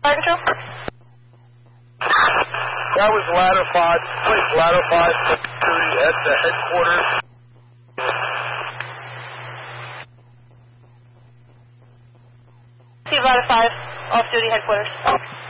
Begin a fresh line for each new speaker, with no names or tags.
Fire control?
That was ladder 5. Please, ladder 5 security at the headquarters.
See ladder 5, off-duty headquarters.